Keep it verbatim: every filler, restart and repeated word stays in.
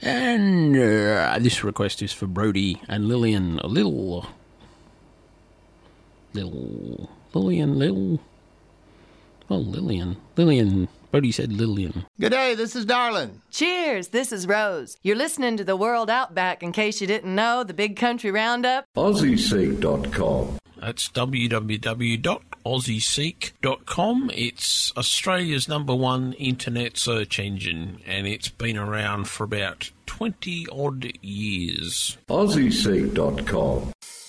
And uh, this request is for Brody and Lillian. A little... Little... Lillian, Lil... Oh, Lillian. Lillian... Brody said Lillian. G'day, this is Darlin. Cheers, this is Rose. You're listening to the World Outback, in case you didn't know, the Big Country Roundup. Aussie Seek dot com. That's w w w dot aussie seek dot com. It's Australia's number one internet search engine, and it's been around for about twenty odd years. Aussie Seek dot com.